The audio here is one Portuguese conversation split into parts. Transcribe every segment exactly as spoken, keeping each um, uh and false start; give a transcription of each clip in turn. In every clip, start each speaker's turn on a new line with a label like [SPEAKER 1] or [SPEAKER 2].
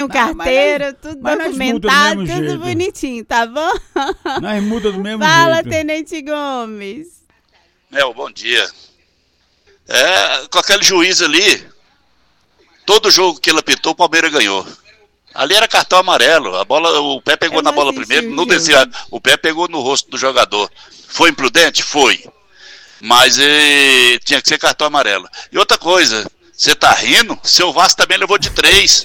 [SPEAKER 1] com carteira, nós, tudo documentado, tudo jeito. Bonitinho, tá bom?
[SPEAKER 2] Nós muda do mesmo
[SPEAKER 1] Fala,
[SPEAKER 2] jeito.
[SPEAKER 1] Fala, Tenente Gomes.
[SPEAKER 3] Mel, bom dia. É, com aquele juiz ali, todo jogo que ele apitou, o Palmeiras ganhou. Ali era cartão amarelo, a bola, o pé pegou na bola primeiro, no desviado, o pé pegou no rosto do jogador. Foi imprudente? Foi. Mas e, tinha que ser cartão amarelo. E outra coisa, você tá rindo? Seu Vasco também levou de três.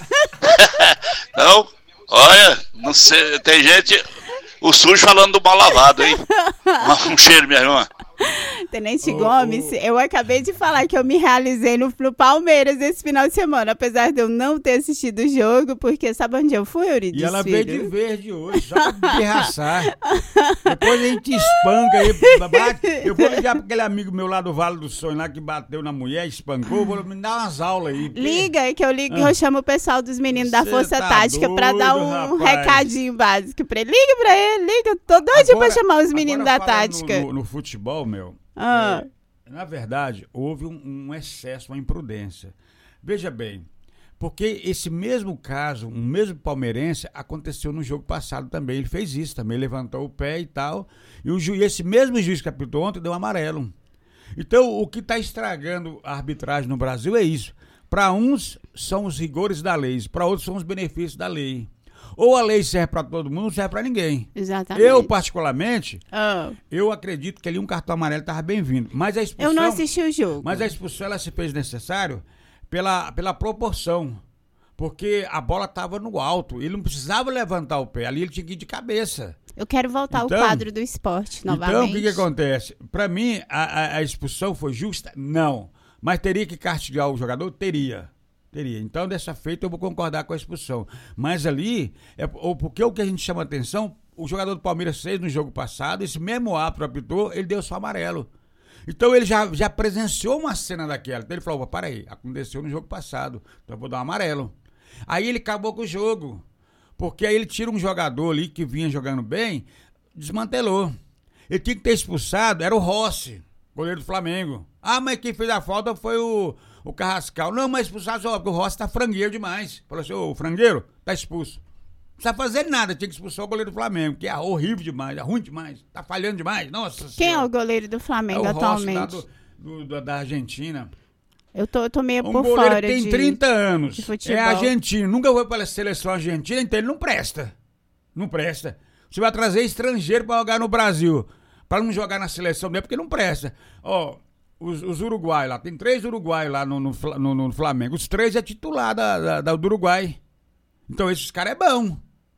[SPEAKER 3] Não, olha, não sei, tem gente, o sujo falando do mal lavado, hein? Um cheiro, minha irmã.
[SPEAKER 1] Tenente oh, Gomes, oh. eu acabei de falar que eu me realizei no, no Palmeiras esse final de semana, apesar de eu não ter assistido o jogo, porque sabe onde eu fui, Euridice?
[SPEAKER 2] E ela veio de verde hoje, só pra pirraçar. Depois a gente espanca aí, bate. Eu vou ligar pra aquele amigo meu lá do Vale do Sonho, lá que bateu na mulher, espancou, vou me dar umas aulas aí. Porque...
[SPEAKER 1] Liga, que eu ligo e ah. eu chamo o pessoal dos meninos da Força tá Tática doido, pra dar um rapaz. recadinho básico pra ele. Liga pra ele, liga, tô doidinho pra chamar os meninos da Tática.
[SPEAKER 2] No, no, no futebol, meu,
[SPEAKER 1] Ah.
[SPEAKER 2] É, na verdade, houve um, um excesso, uma imprudência. Veja bem, porque esse mesmo caso, um mesmo palmeirense, aconteceu no jogo passado também. Ele fez isso também, levantou o pé e tal. E o ju- esse mesmo juiz que apitou ontem deu um amarelo. Então, o que está estragando a arbitragem no Brasil é isso. Para uns são os rigores da lei, para outros são os benefícios da lei. Ou a lei serve para todo mundo, não serve para ninguém.
[SPEAKER 1] Exatamente.
[SPEAKER 2] Eu, particularmente,
[SPEAKER 1] oh.
[SPEAKER 2] eu acredito que ali um cartão amarelo estava bem-vindo. Mas a expulsão...
[SPEAKER 1] Eu não assisti o jogo.
[SPEAKER 2] Mas a expulsão, ela se fez necessário pela, pela proporção. Porque a bola estava no alto. Ele não precisava levantar o pé. Ali ele tinha que ir de cabeça.
[SPEAKER 1] Eu quero voltar
[SPEAKER 2] então,
[SPEAKER 1] ao quadro do esporte novamente.
[SPEAKER 2] Então, o que, que acontece? Para mim, a, a, a expulsão foi justa? Não. Mas teria que castigar o jogador? Teria. Teria. Então, dessa feita, eu vou concordar com a expulsão. Mas ali, é, porque o que a gente chama atenção, o jogador do Palmeiras fez no jogo passado, esse mesmo árbitro apitou, ele deu só amarelo. Então, ele já, já presenciou uma cena daquela. Então, ele falou, para aí, aconteceu no jogo passado, então eu vou dar um amarelo. Aí, ele acabou com o jogo. Porque aí ele tira um jogador ali que vinha jogando bem, desmantelou. Ele tinha que ter expulsado, era o Rossi, goleiro do Flamengo. Ah, mas quem fez a falta foi o... O Carrascal, não, mas expulsado só, porque o Rossi tá frangueiro demais. Falou assim, ô, frangueiro, tá expulso. Não precisa fazer nada, tinha que expulsar o goleiro do Flamengo, que é horrível demais, é ruim demais, tá falhando demais, nossa
[SPEAKER 1] Quem senhora. É o goleiro do Flamengo
[SPEAKER 2] é o
[SPEAKER 1] atualmente?
[SPEAKER 2] Rossi, do, do, da Argentina.
[SPEAKER 1] Eu tô, eu tô meio
[SPEAKER 2] um
[SPEAKER 1] por
[SPEAKER 2] fora
[SPEAKER 1] fora
[SPEAKER 2] tem
[SPEAKER 1] de,
[SPEAKER 2] trinta anos,
[SPEAKER 1] de futebol.
[SPEAKER 2] É argentino, nunca foi para a seleção argentina, então ele não presta. Não presta. Você vai trazer estrangeiro para jogar no Brasil, para não jogar na seleção mesmo, porque não presta. Ó... Os, os uruguaios lá, tem três uruguaios lá no, no, no, no Flamengo. Os três é titular da, da, da, do Uruguai. Então esses caras é bom.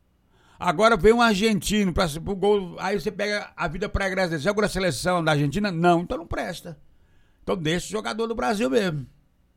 [SPEAKER 2] Agora vem um argentino pra, pro gol, aí você pega a vida pra igreja. Joga na seleção da Argentina? Não, então não presta. Então deixa o jogador do Brasil mesmo.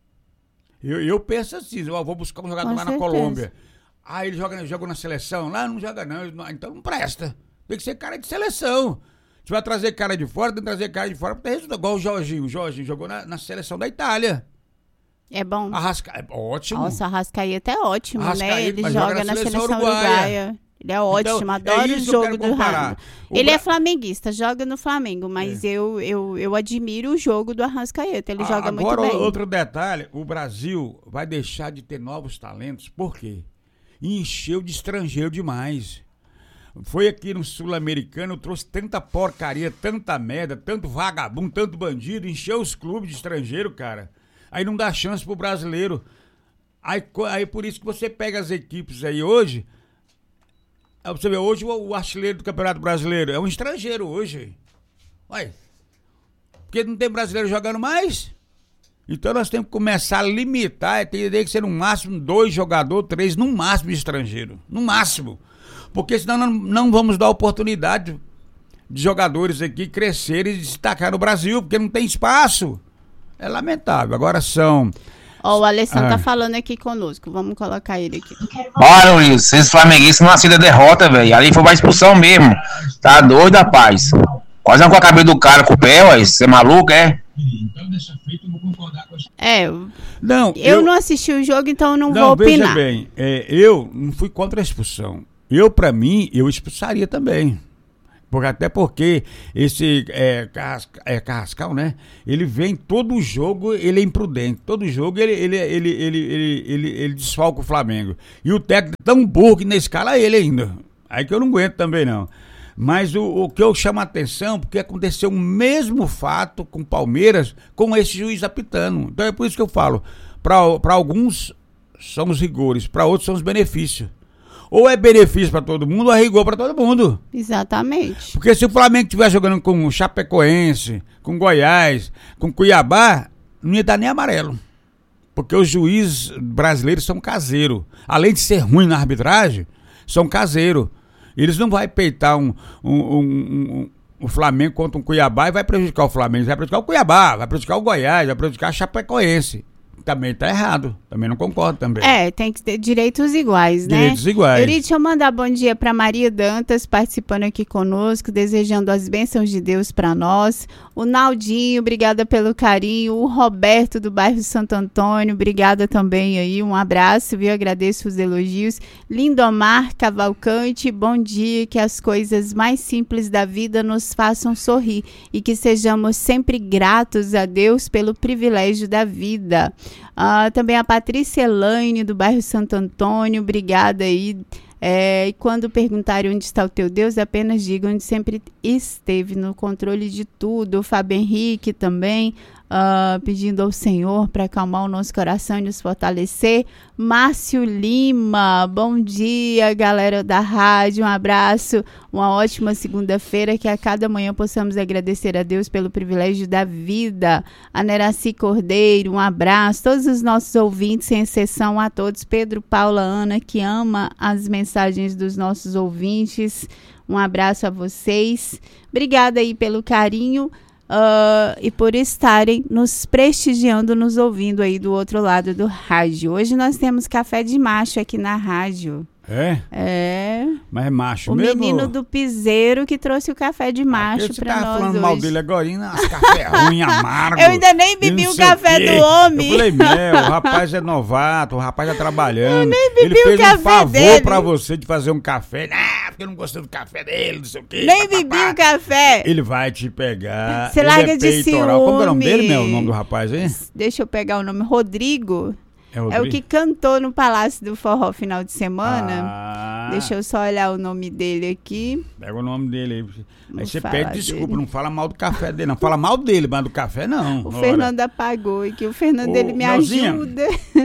[SPEAKER 2] Eu, eu penso assim, eu vou buscar um jogador Com lá certeza. na Colômbia. Aí ele joga, joga na seleção, lá não joga não, não, então não presta. Tem que ser cara de seleção. Se vai trazer cara de fora, tem que trazer cara de fora, porque resulta igual o Jorginho. O Jorginho jogou na, na seleção da Itália.
[SPEAKER 1] É bom.
[SPEAKER 2] Arrasca... É ótimo.
[SPEAKER 1] Nossa, a Arrascaeta é ótimo,
[SPEAKER 2] Arrascaeta,
[SPEAKER 1] né? Ele joga,
[SPEAKER 2] joga na,
[SPEAKER 1] na
[SPEAKER 2] seleção,
[SPEAKER 1] seleção
[SPEAKER 2] uruguaia.
[SPEAKER 1] uruguaia. Ele é ótimo, então, adoro é o jogo do Ramos. Ele Bra... é flamenguista, joga no Flamengo, mas é. eu, eu, eu admiro o jogo do Arrascaeta, ele ah, joga muito bem.
[SPEAKER 2] Agora, outro detalhe, o Brasil vai deixar de ter novos talentos, por quê? Encheu de estrangeiro demais. Foi aqui no Sul-Americano, trouxe tanta porcaria, tanta merda, tanto vagabundo, tanto bandido, encheu os clubes de estrangeiro, cara. Aí não dá chance pro brasileiro. Aí, aí por isso que você pega as equipes aí hoje, você vê, hoje o, o artilheiro do Campeonato Brasileiro é um estrangeiro hoje. Ué, porque não tem brasileiro jogando mais? Então nós temos que começar a limitar, tem que ser no máximo dois jogadores, três, no máximo estrangeiro, no máximo. Porque senão não, não vamos dar oportunidade de jogadores aqui crescerem e destacar no Brasil, porque não tem espaço. É lamentável. Agora são...
[SPEAKER 1] Ó, oh, o Alessandro ah. tá falando aqui conosco. Vamos colocar ele aqui.
[SPEAKER 4] Bora, Luiz. Vocês flamenguistas não aceitam derrota, velho. Ali foi uma expulsão mesmo. Tá doido, rapaz. Quase não com a cabeça do cara com o pé, ué. Você é maluco, é?
[SPEAKER 1] Então, dessa feita, eu vou concordar com a... É, não, eu, eu não assisti o jogo, então eu não, não vou opinar.
[SPEAKER 2] Veja bem, é, eu não fui contra a expulsão. Eu, pra mim, eu expulsaria também. Porque, até porque esse é, Carrascal, é, Carrascal, né? Ele vem todo jogo, ele é imprudente. Todo jogo ele, ele, ele, ele, ele, ele, ele desfalca o Flamengo. E o técnico é tão burro que não escala ele ainda. Aí que eu não aguento também, não. Mas o, o que eu chamo a atenção, porque aconteceu o mesmo fato com o Palmeiras, com esse juiz apitando. Então é por isso que eu falo, para alguns são os rigores, para outros são os benefícios. Ou é benefício para todo mundo, ou é rigor para todo mundo.
[SPEAKER 1] Exatamente.
[SPEAKER 2] Porque se o Flamengo estiver jogando com o Chapecoense, com Goiás, com Cuiabá, não ia dar nem amarelo. Porque os juízes brasileiros são caseiros. Além de ser ruim na arbitragem, são caseiros. Eles não vão peitar um, um, um, um, um Flamengo contra um Cuiabá e vai prejudicar o Flamengo. Vai prejudicar o Cuiabá, vai prejudicar o Goiás, vai prejudicar a Chapecoense. Também tá errado. Também não concordo também.
[SPEAKER 1] É, tem que ter direitos iguais, né?
[SPEAKER 2] Direitos iguais.
[SPEAKER 1] Yuri, deixa eu mandar bom dia para Maria Dantas, participando aqui conosco, desejando as bênçãos de Deus para nós. O Naldinho, obrigada pelo carinho. O Roberto, do bairro Santo Antônio, obrigada também aí. Um abraço, viu? Agradeço os elogios. Lindomar Cavalcante, bom dia. Que as coisas mais simples da vida nos façam sorrir e que sejamos sempre gratos a Deus pelo privilégio da vida. Uh, também a Patrícia Elaine, do bairro Santo Antônio, obrigada aí. É, e quando perguntarem onde está o teu Deus, apenas diga onde sempre esteve, no controle de tudo. O Fábio Henrique também, uh, pedindo ao Senhor para acalmar o nosso coração e nos fortalecer. Márcio Lima, bom dia, galera da rádio, um abraço, uma ótima segunda-feira, que a cada manhã possamos agradecer a Deus pelo privilégio da vida. A Neraci Cordeiro, um abraço, todos os nossos ouvintes, sem exceção a todos, Pedro, Paula, Ana, que ama as mensagens dos nossos ouvintes, um abraço a vocês, obrigada aí pelo carinho. Uh, e por estarem nos prestigiando, nos ouvindo aí do outro lado do rádio. Hoje nós temos café de macho aqui na rádio.
[SPEAKER 2] É?
[SPEAKER 1] É.
[SPEAKER 2] Mas é macho
[SPEAKER 1] o
[SPEAKER 2] mesmo?
[SPEAKER 1] O menino do piseiro que trouxe o café de macho pra nós hoje. Você tava falando mal
[SPEAKER 2] dele agora, as café ruim, amargo.
[SPEAKER 1] Eu ainda nem bebi o café do homem.
[SPEAKER 2] Eu falei, meu, o rapaz é novato, o rapaz tá trabalhando.
[SPEAKER 1] Eu nem bebi
[SPEAKER 2] Ele fez
[SPEAKER 1] o café
[SPEAKER 2] um favor
[SPEAKER 1] dele.
[SPEAKER 2] pra você de fazer um café. Ah, porque eu não gostei do café dele, não sei o quê.
[SPEAKER 1] Nem
[SPEAKER 2] papapá.
[SPEAKER 1] bebi o café.
[SPEAKER 2] Ele vai te pegar.
[SPEAKER 1] Você
[SPEAKER 2] ele
[SPEAKER 1] larga
[SPEAKER 2] é
[SPEAKER 1] de
[SPEAKER 2] peitoral. Como é o nome
[SPEAKER 1] ciúme.
[SPEAKER 2] dele, meu? O nome do rapaz, hein?
[SPEAKER 1] Deixa eu pegar o nome. Rodrigo.
[SPEAKER 2] É,
[SPEAKER 1] É o que cantou no Palácio do Forró final de semana.
[SPEAKER 2] Ah,
[SPEAKER 1] Deixa eu só olhar o nome dele aqui.
[SPEAKER 2] Pega o nome dele aí.
[SPEAKER 1] Vou
[SPEAKER 2] Aí você
[SPEAKER 1] falar
[SPEAKER 2] pede desculpa,
[SPEAKER 1] dele.
[SPEAKER 2] não fala mal do café dele, não. Fala mal dele, mas do café não.
[SPEAKER 1] O
[SPEAKER 2] Ora.
[SPEAKER 1] Fernando apagou e que o Fernando
[SPEAKER 2] Ô,
[SPEAKER 1] ele me
[SPEAKER 2] Melzinha,
[SPEAKER 1] ajuda.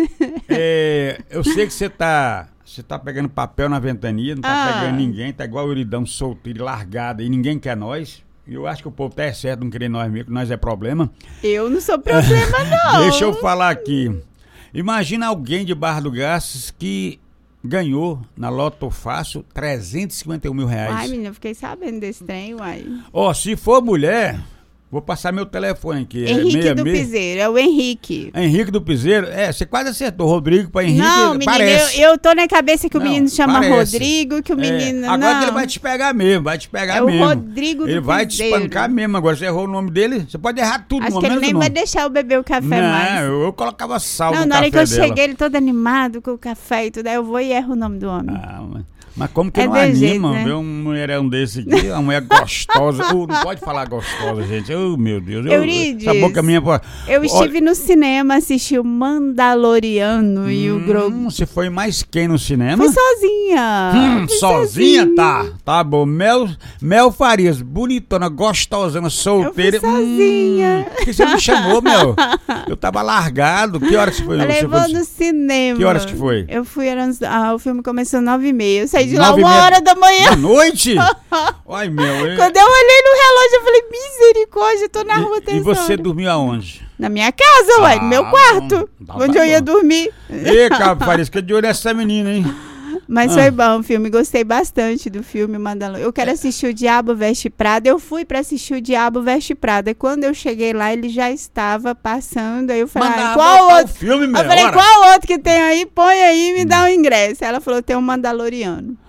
[SPEAKER 2] É, eu sei que você tá, você tá pegando papel na ventania, não tá
[SPEAKER 1] Ah.
[SPEAKER 2] pegando ninguém, tá igual o Iridão solteiro e largado e ninguém quer nós. Eu acho que o povo tá é certo, não querer nós mesmo, que nós é problema.
[SPEAKER 1] Eu não sou problema, não.
[SPEAKER 2] Deixa eu falar aqui. Imagina alguém de Barra do Garças que ganhou na Loto Fácil trezentos e cinquenta e um mil reais.
[SPEAKER 1] Ai, menina, eu fiquei sabendo desse trem, uai.
[SPEAKER 2] Ó, oh, se for mulher, vou passar meu telefone aqui.
[SPEAKER 1] Henrique
[SPEAKER 2] é
[SPEAKER 1] do Piseiro, é o Henrique.
[SPEAKER 2] Henrique do Piseiro? É, você quase acertou. Rodrigo pra Henrique,
[SPEAKER 1] Não, menino,
[SPEAKER 2] parece.
[SPEAKER 1] eu, eu tô na cabeça que o
[SPEAKER 2] Não,
[SPEAKER 1] menino chama
[SPEAKER 2] parece.
[SPEAKER 1] Rodrigo, que o menino...
[SPEAKER 2] É, agora
[SPEAKER 1] não.
[SPEAKER 2] que ele vai te pegar mesmo, vai te pegar
[SPEAKER 1] É o
[SPEAKER 2] mesmo.
[SPEAKER 1] Rodrigo do
[SPEAKER 2] Ele vai te
[SPEAKER 1] Piseiro.
[SPEAKER 2] espancar mesmo. Agora você errou o nome dele, você pode errar tudo,
[SPEAKER 1] Acho
[SPEAKER 2] no
[SPEAKER 1] que ele
[SPEAKER 2] menos
[SPEAKER 1] nem
[SPEAKER 2] o
[SPEAKER 1] vai
[SPEAKER 2] nome.
[SPEAKER 1] deixar eu beber o café
[SPEAKER 2] Não,
[SPEAKER 1] mais.
[SPEAKER 2] eu, eu colocava sal
[SPEAKER 1] Não,
[SPEAKER 2] no
[SPEAKER 1] na hora
[SPEAKER 2] café
[SPEAKER 1] que eu
[SPEAKER 2] dela.
[SPEAKER 1] cheguei, ele todo animado com o café e tudo, aí eu vou e erro o nome do homem.
[SPEAKER 2] Ah, mas, mas como que
[SPEAKER 1] É
[SPEAKER 2] não
[SPEAKER 1] de
[SPEAKER 2] anima
[SPEAKER 1] jeito, né?
[SPEAKER 2] ver um mulherão desse aqui, uma mulher gostosa. Oh, não pode falar gostosa, gente. Oh, meu Deus. Eu,
[SPEAKER 1] Eurides,
[SPEAKER 2] essa boca minha... pô.
[SPEAKER 1] Eu
[SPEAKER 2] Olha,
[SPEAKER 1] estive no cinema, assisti o Mandaloriano e o Grogu.
[SPEAKER 2] Hum, você foi mais quem no cinema?
[SPEAKER 1] Fui sozinha.
[SPEAKER 2] Hum,
[SPEAKER 1] Fui
[SPEAKER 2] sozinha, tá? Tá bom. Mel, Mel Farias, bonitona, gostosona, solteira.
[SPEAKER 1] Eu fui sozinha.
[SPEAKER 2] Hum, por que você não me chamou, Mel? Eu tava largado. Que horas que foi?
[SPEAKER 1] Falei,
[SPEAKER 2] você
[SPEAKER 1] vou
[SPEAKER 2] foi?
[SPEAKER 1] no cinema.
[SPEAKER 2] Que horas que foi?
[SPEAKER 1] Eu fui, era, uns- ah, o filme começou nove e meia. Eu saí de lá
[SPEAKER 2] Nove e
[SPEAKER 1] uma
[SPEAKER 2] meia
[SPEAKER 1] hora da manhã.
[SPEAKER 2] Da noite? Ai, meu. eu-
[SPEAKER 1] Quando eu olhei no relógio, eu falei, misericórdia, eu tô na rua
[SPEAKER 2] E, e
[SPEAKER 1] pensando.
[SPEAKER 2] você dormiu aonde?
[SPEAKER 1] Na minha casa, ué, no meu
[SPEAKER 2] Ah,
[SPEAKER 1] quarto.
[SPEAKER 2] bom. Tá,
[SPEAKER 1] onde
[SPEAKER 2] tá
[SPEAKER 1] eu ia
[SPEAKER 2] bom.
[SPEAKER 1] dormir.
[SPEAKER 2] Ê, Cabo Farias, que de olho essa menina, hein?
[SPEAKER 1] Mas
[SPEAKER 2] Ah.
[SPEAKER 1] foi bom o filme, gostei bastante do filme Mandalorian. Eu quero assistir o Diabo Veste Prada. Eu fui pra assistir o Diabo Veste Prada. Quando eu cheguei lá, ele já estava passando. Aí eu falei,
[SPEAKER 2] Mandava
[SPEAKER 1] ah, qual
[SPEAKER 2] botar o
[SPEAKER 1] outro?
[SPEAKER 2] filme, meu,
[SPEAKER 1] eu falei,
[SPEAKER 2] ora.
[SPEAKER 1] qual outro que tem aí? Põe aí e me dá um ingresso. Ela falou, tem um Mandaloriano.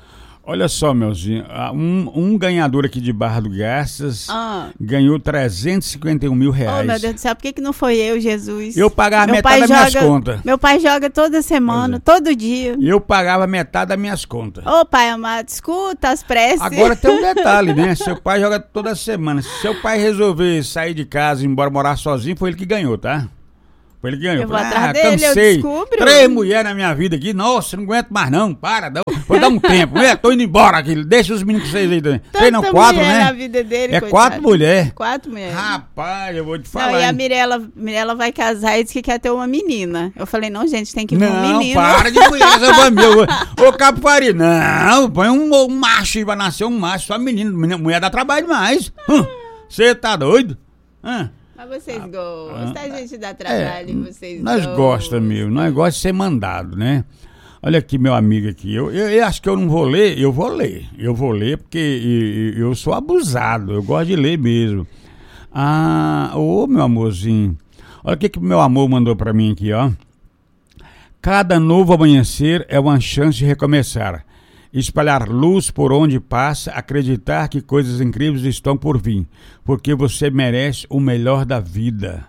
[SPEAKER 2] Olha só, Melzinho, um, um ganhador aqui de Barra do Garças
[SPEAKER 1] Ah.
[SPEAKER 2] ganhou trezentos e cinquenta e um mil reais.
[SPEAKER 1] Oh, meu Deus do céu, por que, que não foi eu, Jesus?
[SPEAKER 2] Eu pagava
[SPEAKER 1] Meu
[SPEAKER 2] metade
[SPEAKER 1] pai
[SPEAKER 2] das minhas
[SPEAKER 1] joga-
[SPEAKER 2] contas.
[SPEAKER 1] Meu pai joga toda semana,
[SPEAKER 2] é.
[SPEAKER 1] todo dia.
[SPEAKER 2] Eu pagava metade das minhas contas.
[SPEAKER 1] Ô, pai amado, escuta as preces.
[SPEAKER 2] Agora tem um detalhe, né? Seu pai joga toda semana. Se seu pai resolver sair de casa e ir embora morar sozinho, foi ele que ganhou, tá? Foi ele que ganhou.
[SPEAKER 1] Eu vou
[SPEAKER 2] Falei,
[SPEAKER 1] atrás
[SPEAKER 2] ah,
[SPEAKER 1] dele, eu
[SPEAKER 2] cansei.
[SPEAKER 1] descubro.
[SPEAKER 2] Três mulheres na minha vida aqui. Nossa, não aguento mais não. Para, dá- vou dar um tempo. É, tô indo embora aqui. Deixa os meninos com vocês aí também. Três não,
[SPEAKER 1] Tanta
[SPEAKER 2] quatro,
[SPEAKER 1] mulher
[SPEAKER 2] né?
[SPEAKER 1] na vida dele,
[SPEAKER 2] É
[SPEAKER 1] coitado.
[SPEAKER 2] quatro mulheres.
[SPEAKER 1] Quatro mulheres.
[SPEAKER 2] Rapaz, eu vou te
[SPEAKER 1] Não,
[SPEAKER 2] falar.
[SPEAKER 1] e a
[SPEAKER 2] hein?
[SPEAKER 1] Mirella, Mirella vai casar e disse que quer ter uma menina. Eu falei, não, gente, tem que vir um
[SPEAKER 2] Não,
[SPEAKER 1] menino.
[SPEAKER 2] para de mulher, essa foi meu. Ô, Capari, não, põe um, um macho aí, vai nascer um macho, só menino. Menina- Mulher dá trabalho demais. Você tá doido? Hã?
[SPEAKER 1] Mas vocês gostam, a gente dá trabalho e vocês
[SPEAKER 2] Ah, Nós
[SPEAKER 1] gostam.
[SPEAKER 2] gostamos, meu. Nós gostamos de ser mandado, né? Olha aqui, meu amigo aqui. Eu, eu, eu acho que eu não vou ler. Eu vou ler. Eu vou ler porque eu, eu- eu sou abusado. Eu gosto de ler mesmo. Ah, ô, meu amorzinho. Olha o que que meu amor mandou pra mim aqui, ó. Cada novo amanhecer é uma chance de recomeçar. Espalhar luz por onde passa, acreditar que coisas incríveis estão por vir, porque você merece o melhor da vida.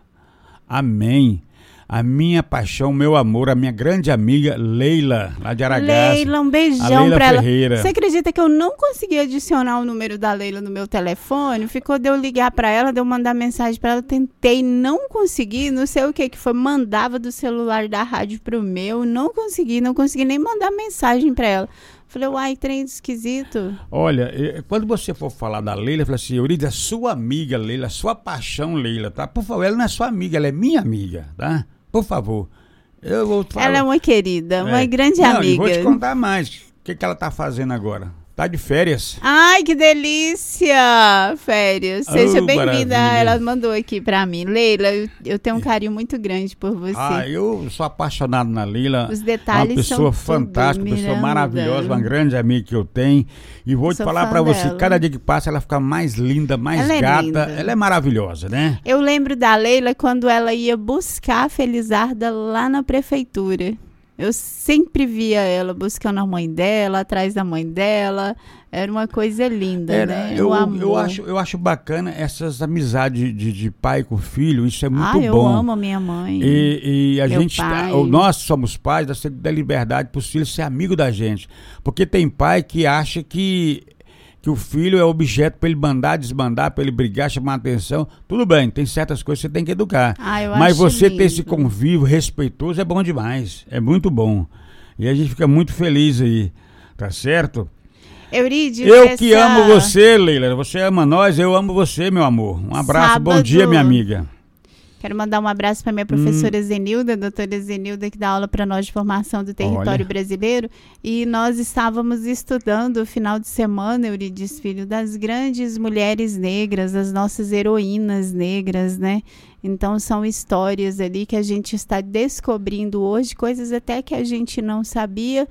[SPEAKER 2] Amém. A minha paixão, meu amor, a minha grande amiga Leila, lá de Aragaça.
[SPEAKER 1] Leila, um
[SPEAKER 2] A
[SPEAKER 1] beijão
[SPEAKER 2] Leila
[SPEAKER 1] pra ela.
[SPEAKER 2] Ferreira.
[SPEAKER 1] Você acredita que eu não consegui adicionar o número da Leila no meu telefone? Ficou de eu ligar pra ela, de eu mandar mensagem pra ela. Tentei, não consegui, não sei o que que foi. Mandava do celular da rádio pro meu, não consegui, não consegui nem mandar mensagem pra ela. Falei, uai, trem esquisito.
[SPEAKER 2] Olha, eh, quando você for falar da Leila, fala assim, Eurides, é sua amiga Leila, sua paixão Leila, tá? Por favor, ela não é sua amiga, ela é minha amiga, tá? Por favor. Eu vou falar.
[SPEAKER 1] Ela é uma querida, uma
[SPEAKER 2] É.
[SPEAKER 1] grande
[SPEAKER 2] Não,
[SPEAKER 1] amiga.
[SPEAKER 2] e vou te contar mais. O que, que ela tá fazendo agora? Tá de férias.
[SPEAKER 1] Ai, que delícia! Férias. Seja
[SPEAKER 2] Oh,
[SPEAKER 1] bem-vinda.
[SPEAKER 2] maravilha.
[SPEAKER 1] Ela mandou aqui pra mim. Leila, eu, eu tenho um carinho muito grande por você.
[SPEAKER 2] Ah, eu sou apaixonado na Leila.
[SPEAKER 1] Os detalhes
[SPEAKER 2] Uma pessoa
[SPEAKER 1] são tudo,
[SPEAKER 2] fantástica, uma pessoa
[SPEAKER 1] Miranda.
[SPEAKER 2] maravilhosa, uma grande amiga que eu tenho. E vou
[SPEAKER 1] Eu
[SPEAKER 2] te
[SPEAKER 1] sou
[SPEAKER 2] falar
[SPEAKER 1] fã
[SPEAKER 2] pra você,
[SPEAKER 1] dela.
[SPEAKER 2] cada dia que passa ela fica mais linda, mais
[SPEAKER 1] Ela é
[SPEAKER 2] gata.
[SPEAKER 1] linda.
[SPEAKER 2] Ela é maravilhosa, né?
[SPEAKER 1] Eu lembro da Leila quando ela ia buscar a Felizarda lá na prefeitura. Eu sempre via ela buscando a mãe dela, atrás da mãe dela. Era uma coisa linda,
[SPEAKER 2] Era,
[SPEAKER 1] né?
[SPEAKER 2] eu,
[SPEAKER 1] o amor.
[SPEAKER 2] eu, acho, eu acho bacana essas amizades de, de pai com filho, isso é muito
[SPEAKER 1] ah, eu
[SPEAKER 2] bom.
[SPEAKER 1] amo a minha mãe.
[SPEAKER 2] E, e a
[SPEAKER 1] Meu
[SPEAKER 2] gente,
[SPEAKER 1] pai.
[SPEAKER 2] o- nós somos pais, nós temos que dar liberdade para os filhos ser amigo da gente. Porque tem pai que acha que, que o filho é objeto para ele mandar, desmandar, para ele brigar, chamar atenção. Tudo bem, tem certas coisas que você tem que educar.
[SPEAKER 1] Ah, eu
[SPEAKER 2] Mas
[SPEAKER 1] acho
[SPEAKER 2] você
[SPEAKER 1] lindo.
[SPEAKER 2] ter esse convívio respeitoso é bom demais. É muito bom. E a gente fica muito feliz aí, tá certo?
[SPEAKER 1] Eurídio,
[SPEAKER 2] Eu que
[SPEAKER 1] essa-
[SPEAKER 2] amo você, Leila. Você ama nós, eu amo você, meu amor. Um abraço, bom
[SPEAKER 1] Sábado.
[SPEAKER 2] dia, minha amiga.
[SPEAKER 1] Quero mandar um abraço para minha professora Zenilda, doutora Zenilda, que dá aula para nós de formação do território
[SPEAKER 2] Olha.
[SPEAKER 1] brasileiro. E nós estávamos estudando o final de semana, Euridice Filho, das grandes mulheres negras, as nossas heroínas negras, né? Então são histórias ali que a gente está descobrindo hoje, coisas até que a gente não sabia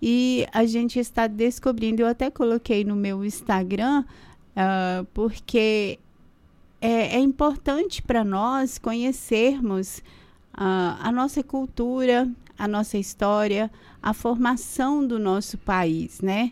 [SPEAKER 1] e a gente está descobrindo. Eu até coloquei no meu Instagram, ah, porque é, é importante para nós conhecermos ah, a nossa cultura, a nossa história, a formação do nosso país, né?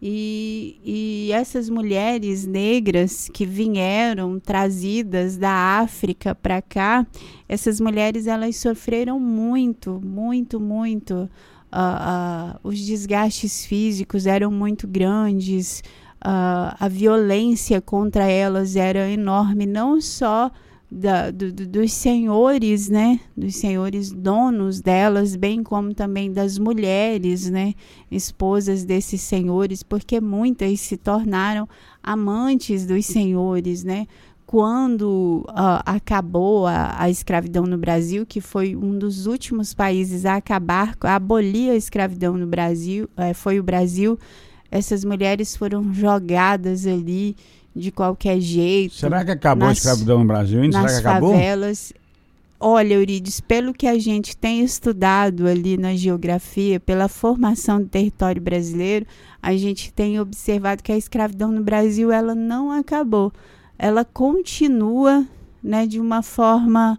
[SPEAKER 1] E, e essas mulheres negras que vieram trazidas da África para cá, essas mulheres elas sofreram muito, muito, muito. Ah, ah, os desgastes físicos eram muito grandes. Uh, a violência contra elas era enorme, não só da, do, do, dos senhores, né, dos senhores donos delas, bem como também das mulheres, né, esposas desses senhores, porque muitas se tornaram amantes dos senhores, né. Quando uh, acabou a, a escravidão no Brasil, que foi um dos últimos países a acabar, a abolir a escravidão no Brasil, uh, foi o Brasil. Essas mulheres foram jogadas ali de qualquer jeito.
[SPEAKER 2] Será que acabou
[SPEAKER 1] nas,
[SPEAKER 2] a escravidão no Brasil ainda?
[SPEAKER 1] nas
[SPEAKER 2] Será que acabou?
[SPEAKER 1] favelas. Olha, Euridice, pelo que a gente tem estudado ali na geografia, pela formação do território brasileiro, a gente tem observado que a escravidão no Brasil ela não acabou. Ela continua, né, de uma forma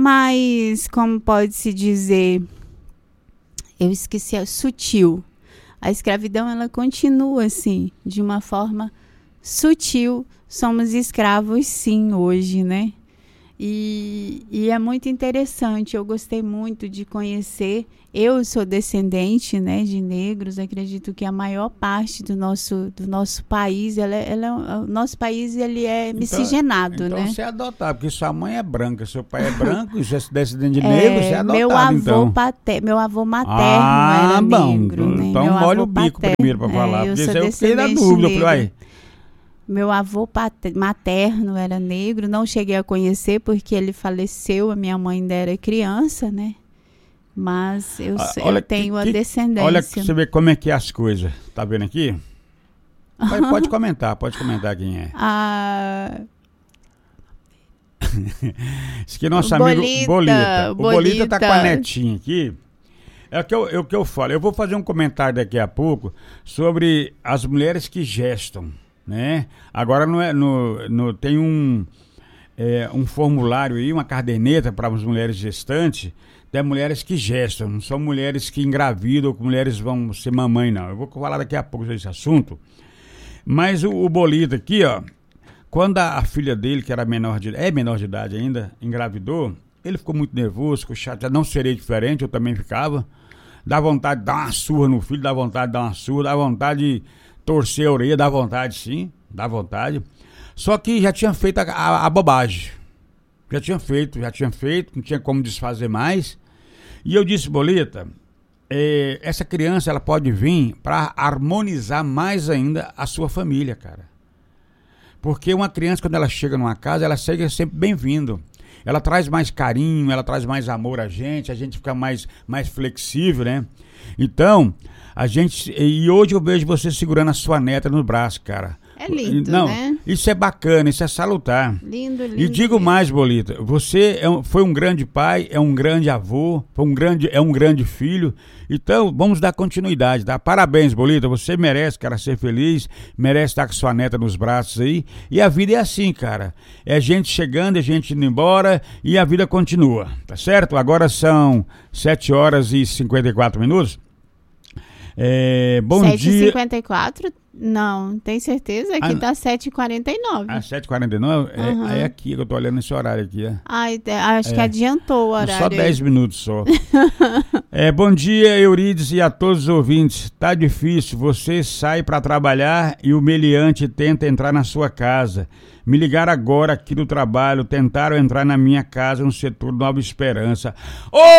[SPEAKER 1] mais, como pode-se dizer, eu esqueci, sutil. a escravidão ela continua assim, de uma forma sutil. Somos escravos sim hoje, né? E, e é muito interessante, eu gostei muito de conhecer. Eu sou descendente, né, de negros, acredito que a maior parte do nosso, do nosso país, ela, ela, o nosso país ele é miscigenado,
[SPEAKER 2] então,
[SPEAKER 1] né?
[SPEAKER 2] Então você é adotado, porque sua mãe é branca, seu pai é branco, você é descendente de negro, você é adotado,
[SPEAKER 1] meu avô
[SPEAKER 2] então.
[SPEAKER 1] Pater, meu avô materno
[SPEAKER 2] ah,
[SPEAKER 1] era
[SPEAKER 2] bom,
[SPEAKER 1] negro, né?
[SPEAKER 2] Então molha o bico paterno, primeiro para falar, é,
[SPEAKER 1] eu
[SPEAKER 2] porque
[SPEAKER 1] sou
[SPEAKER 2] eu fiquei na dúvida, eu falei, uai.
[SPEAKER 1] Meu avô materno era negro, não cheguei a conhecer porque ele faleceu, a minha mãe ainda era criança, né? Mas eu, ah, eu tenho que, a descendência.
[SPEAKER 2] Olha que você vê como é que é as coisas. Tá vendo aqui? Pode, pode comentar, pode comentar quem é.
[SPEAKER 1] Ah...
[SPEAKER 2] Isso aqui é nosso amigo Bolita. Bolita. O Bolita tá com a netinha aqui. É o que eu, é o que eu falo. Eu vou fazer um comentário daqui a pouco sobre as mulheres que gestam, né? Agora não é, no, no, tem um, é, um formulário aí, uma caderneta para as mulheres gestantes. Tem mulheres que gestam, não são mulheres que engravidam ou que mulheres vão ser mamãe, não. Eu vou falar daqui a pouco desse assunto. Mas o, o Bolita aqui, ó, quando a, a filha dele, que era menor de, é menor de idade ainda, engravidou, ele ficou muito nervoso, ficou chateado. Não seria diferente, eu também ficava. Dá vontade de dar uma surra no filho, dá vontade de dar uma surra, dá vontade de torcer a orelha, dá vontade sim, dá vontade. Só que já tinha feito a, a, a bobagem. Já tinha feito, já tinha feito, não tinha como desfazer mais. E eu disse, Bolita, é, essa criança ela pode vir para harmonizar mais ainda a sua família, cara. Porque uma criança, quando ela chega numa casa, ela segue sempre bem-vindo. Ela traz mais carinho, ela traz mais amor a gente, a gente fica mais, mais flexível, né? Então, a gente... E hoje eu vejo você segurando a sua neta no braço, cara.
[SPEAKER 1] É lindo,
[SPEAKER 2] Não,
[SPEAKER 1] né?
[SPEAKER 2] Isso é bacana, isso é salutar.
[SPEAKER 1] Lindo, lindo.
[SPEAKER 2] E digo mais, Bolita, você é um, foi um grande pai, é um grande avô, foi um grande, é um grande filho. Então, vamos dar continuidade, tá? Parabéns, Bolita, você merece, cara, ser feliz, merece estar com sua neta nos braços aí. E a vida é assim, cara. É gente chegando, é gente indo embora e a vida continua, tá certo? Agora são sete horas e cinquenta e quatro minutos. É, bom dia.
[SPEAKER 1] sete e cinquenta e quatro? Não, tem certeza? Aqui ah, tá sete e quarenta e nove.
[SPEAKER 2] Ah, sete e quarenta e nove? Uhum. É, é aqui que eu tô olhando esse horário aqui. É.
[SPEAKER 1] Ai, acho é. que adiantou o horário.
[SPEAKER 2] Só dez minutos só. é, bom dia, Eurides, e a todos os ouvintes. Tá difícil, você sai para trabalhar e o meliante tenta entrar na sua casa. Me ligaram agora aqui do trabalho, tentaram entrar na minha casa no setor Nova Esperança. Ô!